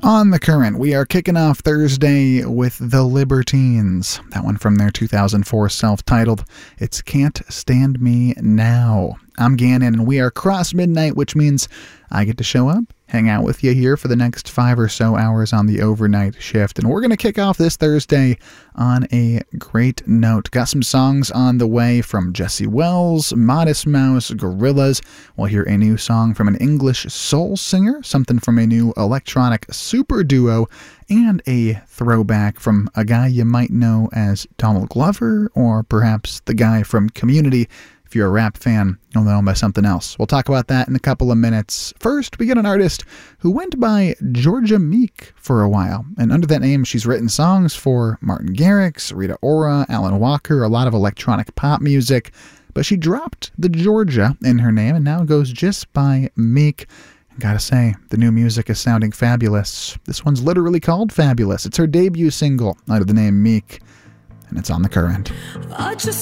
On the Current, we are kicking off Thursday with The Libertines. That one from their 2004 self-titled It's Can't Stand Me Now. I'm Gannon, and we are cross midnight, which means I get to show up, hang out with you here for the next 5 or so hours on the overnight shift. And we're going to kick off this Thursday on a great note. Got some songs on the way from Jesse Wells, Modest Mouse, Gorillaz. We'll hear a new song from an English soul singer, something from a new electronic super duo, and a throwback from a guy you might know as Donald Glover, or perhaps the guy from Community. If you're a rap fan, you'll know him by something else. We'll talk about that in a couple of minutes. First, we get an artist who went by Georgia Meek for a while. And under that name, she's written songs for Martin Garrix, Rita Ora, Alan Walker, a lot of electronic pop music. But she dropped the Georgia in her name and now goes just by Meek. And gotta say, the new music is sounding fabulous. This one's literally called Fabulous. It's her debut single under the name Meek. And it's on The Current. I just